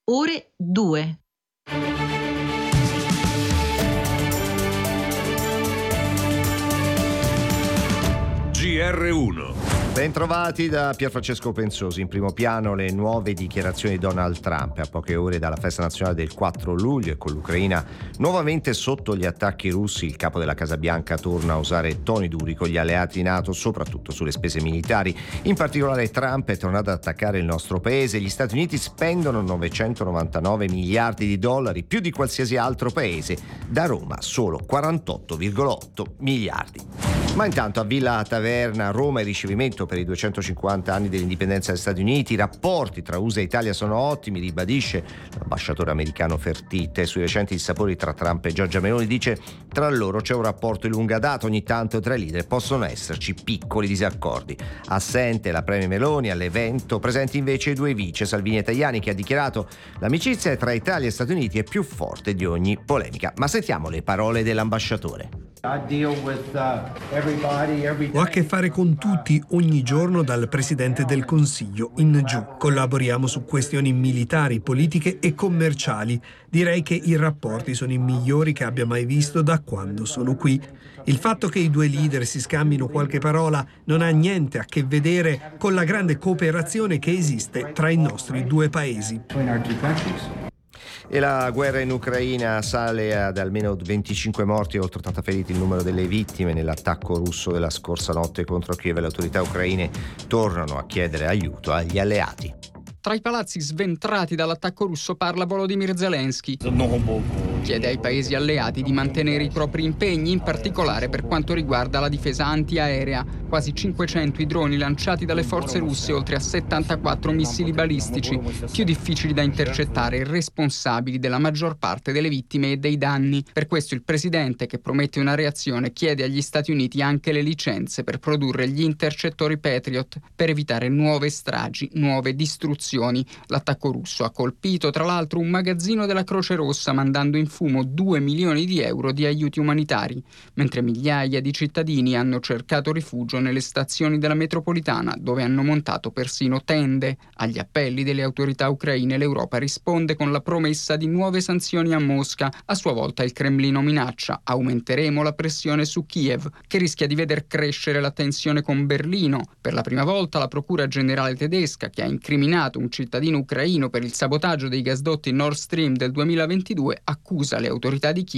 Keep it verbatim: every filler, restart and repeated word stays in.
ore due. G R uno. Bentrovati da Pierfrancesco Pensosi. In primo piano le nuove dichiarazioni di Donald Trump a poche ore dalla festa nazionale del quattro luglio, e con l'Ucraina nuovamente sotto gli attacchi russi, il capo della Casa Bianca torna a usare toni duri con gli alleati NATO, soprattutto sulle spese militari. In particolare Trump è tornato ad attaccare il nostro paese. Gli Stati Uniti spendono novecentonovantanove miliardi di dollari, più di qualsiasi altro paese. Da Roma solo quarantotto virgola otto miliardi. Ma intanto a Villa Taverna, Roma, il ricevimento per i duecentocinquanta anni dell'indipendenza degli Stati Uniti. I rapporti tra U S A e Italia sono ottimi, ribadisce l'ambasciatore americano Fertitta. Sui recenti dissapori tra Trump e Giorgia Meloni dice: tra loro c'è un rapporto di lunga data, ogni tanto tra i leader possono esserci piccoli disaccordi. Assente la premier Meloni all'evento, presenti invece i due vice Salvini e Tajani, che ha dichiarato: l'amicizia tra Italia e Stati Uniti è più forte di ogni polemica. Ma sentiamo le parole dell'ambasciatore. Ho a che fare con tutti ogni giorno, dal Presidente del Consiglio in giù. Collaboriamo su questioni militari, politiche e commerciali. Direi che i rapporti sono i migliori che abbia mai visto da quando sono qui. Il fatto che i due leader si scambino qualche parola non ha niente a che vedere con la grande cooperazione che esiste tra i nostri due paesi. E la guerra in Ucraina sale ad almeno venticinque morti e oltre ottanta feriti il numero delle vittime nell'attacco russo della scorsa notte contro Kiev. Le autorità ucraine tornano a chiedere aiuto agli alleati. Tra i palazzi sventrati dall'attacco russo parla Volodymyr Zelensky. Chiede ai paesi alleati di mantenere i propri impegni, in particolare per quanto riguarda la difesa antiaerea. Quasi cinquecento i droni lanciati dalle forze russe, oltre a settantaquattro missili balistici, più difficili da intercettare e responsabili della maggior parte delle vittime e dei danni. Per questo il presidente, che promette una reazione, chiede agli Stati Uniti anche le licenze per produrre gli intercettori Patriot per evitare nuove stragi, nuove distruzioni. L'attacco russo ha colpito tra l'altro un magazzino della Croce Rossa, mandando in fumo due milioni di euro di aiuti umanitari, mentre migliaia di cittadini hanno cercato rifugio nelle stazioni della metropolitana, dove hanno montato persino tende. Agli appelli delle autorità ucraine l'Europa risponde con la promessa di nuove sanzioni a Mosca. A sua volta il Cremlino minaccia: aumenteremo la pressione su Kiev, che rischia di veder crescere la tensione con Berlino. Per la prima volta la Procura Generale tedesca, che ha incriminato un cittadino ucraino per il sabotaggio dei gasdotti Nord Stream del duemilaventidue, accusa le autorità di Kiev